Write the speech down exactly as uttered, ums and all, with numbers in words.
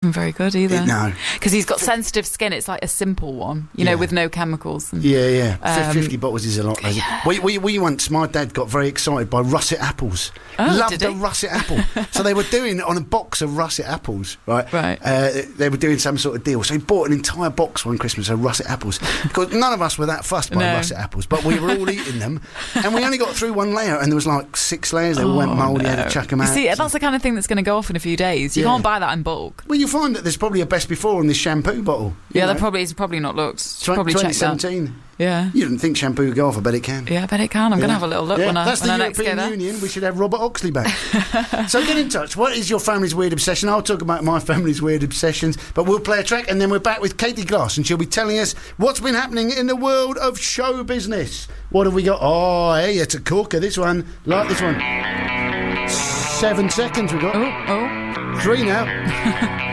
looking very good either. It, no. Because he's got sensitive skin. It's like a simple one, you Yeah. know, with no chemicals. And, Yeah, yeah. Um, fifty bottles is a lot. Lazy. yeah. We, we, we once, my dad got very excited by russet apples. Oh, Loved did a he? russet apple. So they were doing, on a box of russet apples, right? Right. Uh, they were doing some sort of deal. So he bought an entire box one Christmas of russet apples. Because none of us were that fussed by No. russet apples, but we were all eating them. And we only got through one layer, and there was like six layers. They all went Oh, mouldy, no. had to chuck them You out. see, that's the kind of thing that's going to go off in a few days. You Yeah. can't buy that in bulk. Well, you find that there's probably a best before on this shampoo bottle. Yeah, that that probably is probably not looked. Tw- Probably check twenty that. seventeen. Yeah. You didn't think shampoo would go off, I bet it can. Yeah, I bet it can. I'm going to have a little look Yeah, when I, that's when the I next go European there. Union. We should have Robert Oxley back. So get in touch. What is your family's weird obsession? I'll talk about my family's weird obsessions, but we'll play a track and then we're back with Katie Glass and she'll be telling us what's been happening in the world of show business. What have we got? Oh, hey, it's a corker. This one, like this one. Seven seconds we got. Oh, oh. Three now.